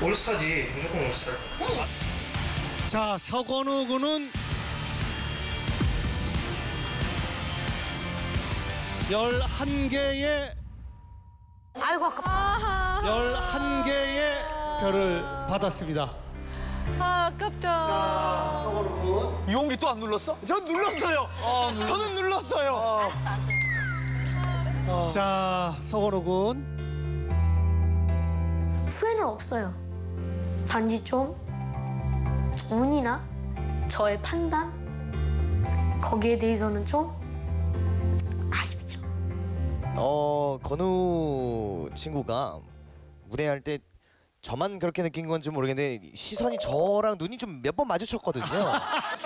올스타지. 무조건 올스타. 자, 서건우 군은 11개의 아이고 아깝다. 11개의 별을 받았습니다. 아깝다. 자, 서건우 군. 유홍기 또 안 눌렀어? 전 눌렀어요. 저는 눌렀어요. 자, 서건우 군. 후회는 없어요. 단지 좀 운이나 저의 판단 거기에 대해서는 좀 아쉽죠. 건우 친구가 무대할 때 저만 그렇게 느낀 건지 모르겠는데 시선이 저랑 눈이 좀 몇 번 마주쳤거든요.